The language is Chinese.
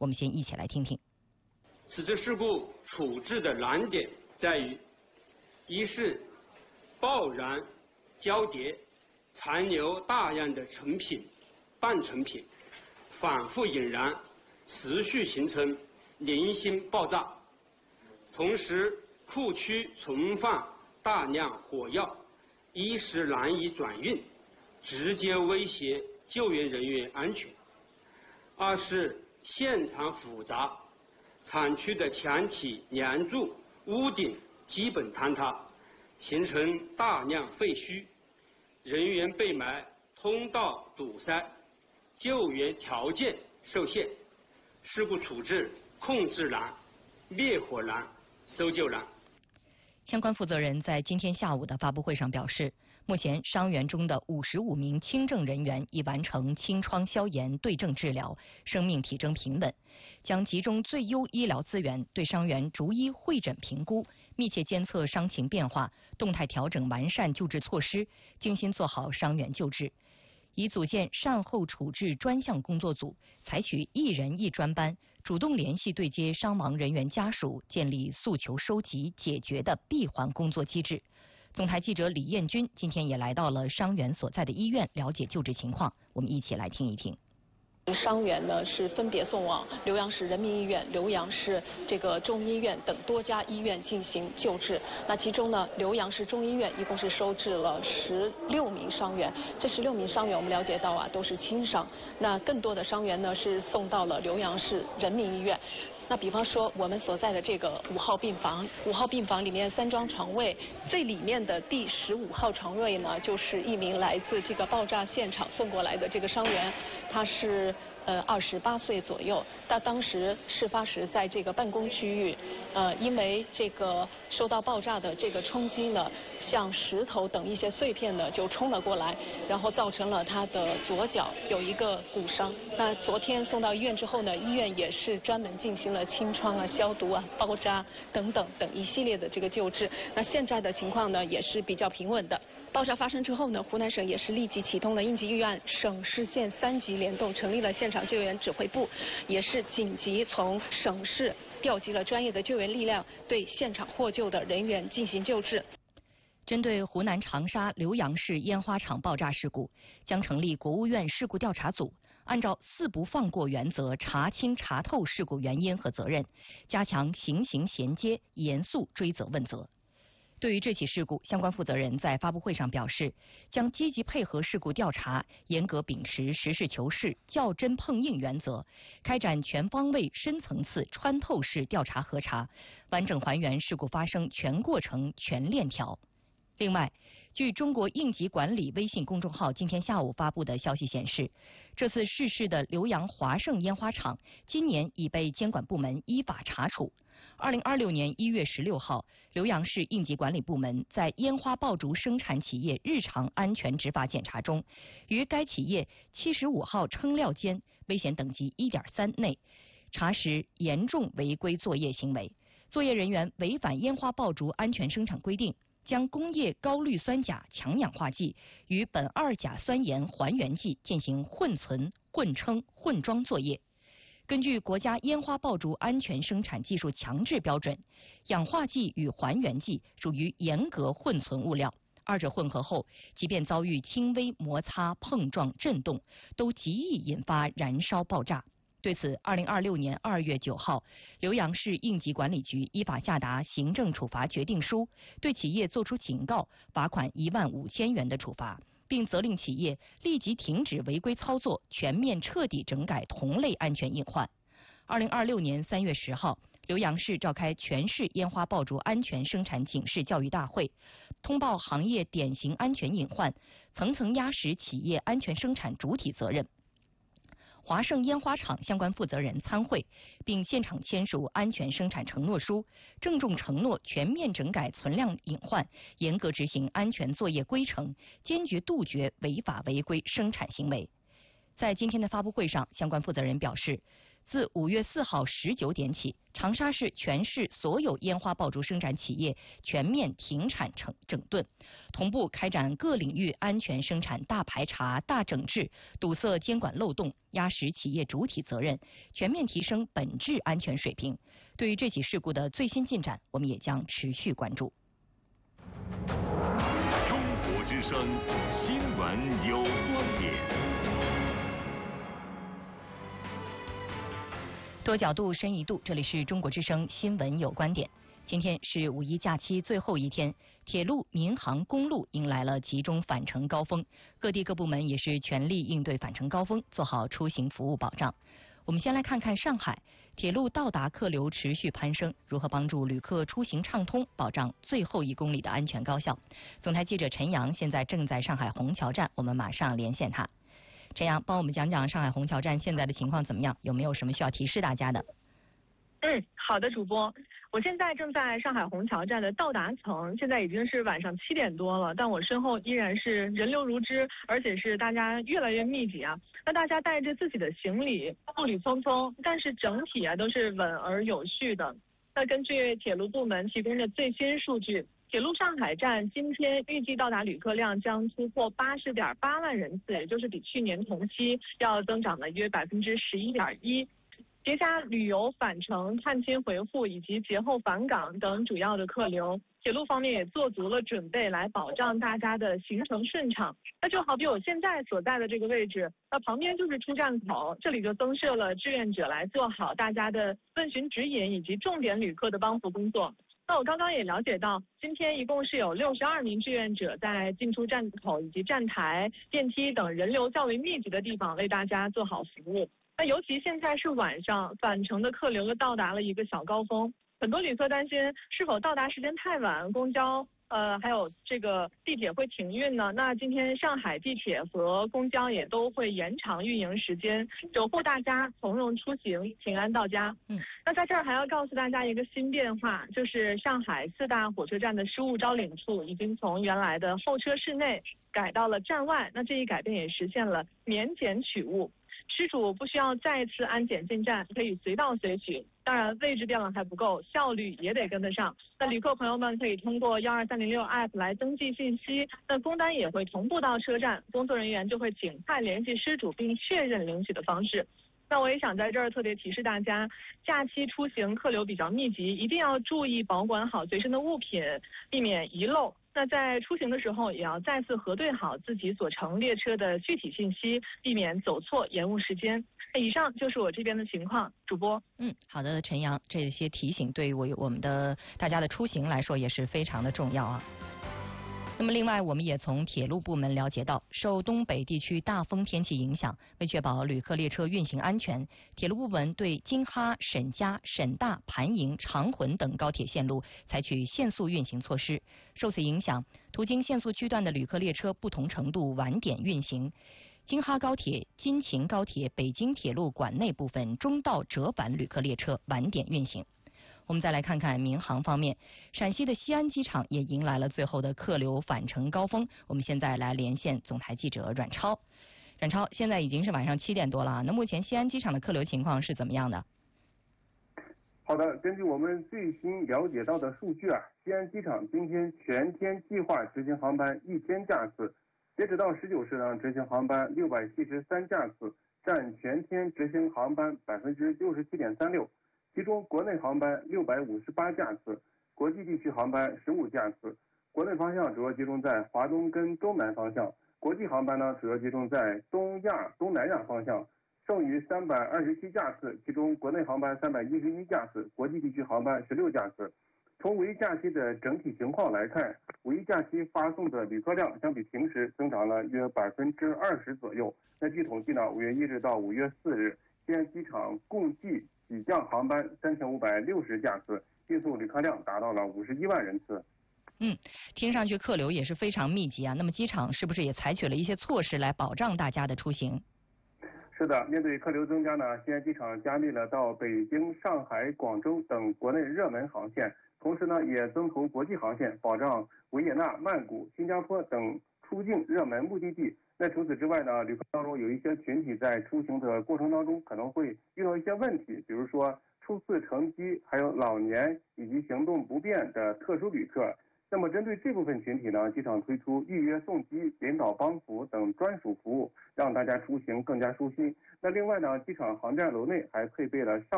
我们先一起来听听。 此次事故处置的难点在于：一是爆燃交叠，残留大量的成品、半成品，反复引燃，持续形成零星爆炸；同时，库区存放大量火药，一时难以转运，直接威胁救援人员安全；二是现场复杂，厂区的墙体、梁柱、屋顶基本坍塌，形成大量废墟，人员被埋，通道堵塞，救援条件受限，事故处置控制难，灭火难，搜救难。 相关负责人在今天下午的发布会上表示，目前伤员中的55名轻症人员已完成清创消炎对症治疗，生命体征平稳，将集中最优医疗资源对伤员逐一会诊评估，密切监测伤情变化，动态调整完善救治措施，精心做好伤员救治。已组建善后处置专项工作组，采取一人一专班，主动联系对接伤亡人员家属，建立诉求收集解决的闭环工作机制。总台记者李彦军今天也来到了伤员所在的医院，了解救治情况。我们一起来听一听。 伤员呢是分别送往浏阳市人民医院、浏阳市中医院等多家医院进行救治。那其中呢，浏阳市中医院一共是收治了16名伤员。这16名伤员我们了解到啊都是轻伤。那更多的伤员呢是送到了浏阳市人民医院。那比方说我们所在的这个5号病房，5号病房里面3张床位，最里面的第15号床位呢，就是一名来自这个爆炸现场送过来的这个伤员，他是28岁左右。他当时事发时在这个办公区域，因为这个受到爆炸的这个冲击呢，像石头等一些碎片呢就冲了过来，然后造成了他的左脚有一个骨伤。那昨天送到医院之后呢，医院也是专门进行了清创啊、消毒啊、包扎等一系列的这个救治。那现在的情况呢也是比较平稳的。爆炸发生之后呢，湖南省也是立即启动了应急预案、省市县3级联动，成立了现场救援指挥部，也是紧急从省市调集了专业的救援力量，对现场获救的人员进行救治。 针对湖南长沙浏阳市烟花厂爆炸事故，将成立国务院事故调查组，按照4不放过原则查清查透事故原因和责任，加强刑刑衔接，严肃追责问责。对于这起事故，相关负责人在发布会上表示，将积极配合事故调查，严格秉持实事求是、较真碰硬原则，开展全方位、深层次、穿透式调查核查，完整还原事故发生全过程、全链条。另外，据中国应急管理微信公众号今天下午发布的消息显示，这次逝世的浏阳华盛烟花厂今年已被监管部门依法查处。2026年1月16号，浏阳市应急管理部门在烟花爆竹生产企业日常安全执法检查中，于该企业75号称料间危险等级1.3内查实严重违规作业行为，作业人员违反烟花爆竹安全生产规定，将工业高氯酸钾强氧化剂与苯2甲酸盐还原剂进行混存、混称、混装作业。根据国家烟花爆竹安全生产技术强制标准，氧化剂与还原剂属于严格混存物料，二者混合后，即便遭遇轻微摩擦、碰撞、震动，都极易引发燃烧爆炸。对此，2026年2月9号，浏阳市应急管理局依法下达行政处罚决定书，对企业作出警告、罚款15000元的处罚，并责令企业立即停止违规操作，全面彻底整改同类安全隐患。2026年3月10号，浏阳市召开全市烟花爆竹安全生产警示教育大会，通报行业典型安全隐患，层层压实企业安全生产主体责任。华盛烟花厂相关负责人参会，并现场签署安全生产承诺书，郑重承诺全面整改存量隐患，严格执行安全作业规程，坚决杜绝违法违规生产行为。在今天的发布会上，相关负责人表示， 自5月4号19点起，长沙市全市所有烟花爆竹生产企业全面停产整顿，同步开展各领域安全生产大排查、大整治，堵塞监管漏洞，压实企业主体责任，全面提升本质安全水平。对于这起事故的最新进展，我们也将持续关注。 中国之声新闻有观点。 多角度，深一度，这里是中国之声新闻有观点。今天是五一假期最后一天，铁路、民航、公路迎来了集中返程高峰，各地各部门也是全力应对返程高峰，做好出行服务保障。我们先来看看上海，铁路到达客流持续攀升，如何帮助旅客出行畅通，保障最后1公里的安全高效？总台记者陈阳现在正在上海虹桥站，我们马上连线他。陈阳，帮我们讲讲上海虹桥站现在的情况怎么样？有没有什么需要提示大家的？ 好的，主播，我现在正在上海虹桥站的到达层，现在已经是晚上7点多了，但我身后依然是人流如织，而且是大家越来越密集啊。那大家带着自己的行李，步履匆匆，但是整体都是稳而有序的。那根据铁路部门提供的最新数据，铁路上海站今天预计到达旅客量将突破80.8万人次，也就是比去年同期要增长了约11.1%。叠加旅游返程、探亲回沪以及节后返港等主要的客流，铁路方面也做足了准备来保障大家的行程顺畅。那就好比我现在所在的这个位置，那旁边就是出站口，这里就增设了志愿者来做好大家的问询指引以及重点旅客的帮扶工作。那我刚刚也了解到，今天一共是有62名志愿者在进出站口以及站台、电梯等人流较为密集的地方为大家做好服务。那尤其现在是晚上，返程的客流又到达了一个小高峰，很多旅客担心是否到达时间太晚，公交还有这个地铁会停运呢？那今天上海地铁和公交也都会延长运营时间，守护大家从容出行，平安到家。那在这儿还要告诉大家一个新变化，就是上海4大火车站的失物招领处已经从原来的候车室内改到了站外，那这一改变也实现了免检取物。失主不需要再次安检进站，可以随到随取。当然，位置变了还不够，效率也得跟得上。那旅客朋友们可以通过12306 app 来登记信息，那工单也会同步到车站，工作人员就会尽快联系失主并确认领取的方式。那我也想在这儿特别提示大家，假期出行客流比较密集，一定要注意保管好随身的物品，避免遗漏。那在出行的时候，也要再次核对好自己所乘列车的具体信息，避免走错、延误时间。那以上就是我这边的情况，主播。 好的，陈阳，这些提醒对于我们的大家的出行来说也是非常的重要啊。那么另外，我们也从铁路部门了解到，受东北地区大风天气影响，为确保旅客列车运行安全，铁路部门对京哈、沈嘉、沈大、盘营、长浑等高铁线路采取限速运行措施。受此影响，途经限速区段的旅客列车不同程度晚点运行。京哈高铁、京秦高铁、北京铁路管内部分中道折返旅客列车晚点运行。我们再来看看民航方面，陕西的西安机场也迎来了最后的客流返程高峰。我们现在来连线总台记者阮超。阮超，现在已经是晚上7点多了，那目前西安机场的客流情况是怎么样的？ 好的，根据我们最新了解到的数据啊，西安机场今天全天计划执行航班1000架次，截止到19时呢，执行航班673架次，占全天执行航班67.36%。其中国内航班658架次，国际地区航班15架次。国内方向主要集中在华东跟东南方向，国际航班呢主要集中在东亚、东南亚方向。剩余327架次，其中国内航班311架次，国际地区航班16架次。从五一假期的整体情况来看，五一假期发送的旅客量相比平时增长了约20%左右。那据统计呢，5月1日到5月4日，西安机场共计起降航班3560架次，运送旅客量达到了51万人次。 听上去客流也是非常密集啊。那么机场是不是也采取了一些措施来保障大家的出行？ 是的，面对客流增加呢，西安机场加密了到北京、上海、广州等国内热门航线，同时呢也增投国际航线，保障维也纳、曼谷、新加坡等出境热门目的地。 那除此之外呢，旅客当中有一些群体在出行的过程当中可能会遇到一些问题，比如说初次乘机，还有老年以及行动不便的特殊旅客。那么针对这部分群体呢，机场推出预约送机、领导帮扶等专属服务，让大家出行更加舒心。那另外呢，机场航站楼内还配备了上